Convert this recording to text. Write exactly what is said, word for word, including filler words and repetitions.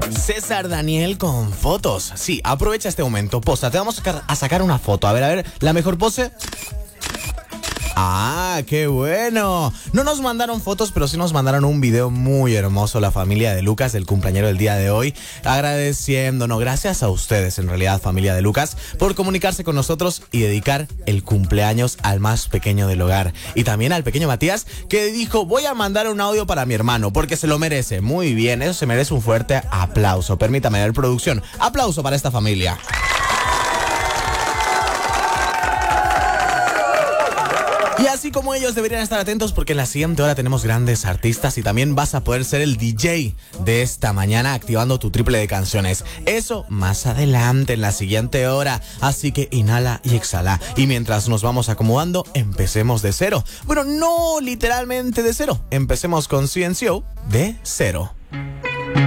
César Daniel con fotos. Sí, aprovecha este momento. Posa, te vamos a sacar, a sacar una foto. A ver, a ver, la mejor pose. Ah, qué bueno. No nos mandaron fotos, pero sí nos mandaron un video muy hermoso la familia de Lucas, del cumpleañero del día de hoy, agradeciéndonos, gracias a ustedes en realidad, familia de Lucas, por comunicarse con nosotros y dedicar el cumpleaños al más pequeño del hogar. Y también al pequeño Matías, que dijo, voy a mandar un audio para mi hermano, porque se lo merece. Muy bien, eso se merece un fuerte aplauso. Permítame ver producción. Aplauso para esta familia. Y así como ellos deberían estar atentos porque en la siguiente hora tenemos grandes artistas y también vas a poder ser el D J de esta mañana activando tu triple de canciones. Eso más adelante en la siguiente hora. Así que inhala y exhala. Y mientras nos vamos acomodando, empecemos de cero. Bueno, no literalmente de cero. Empecemos con C N C O de cero.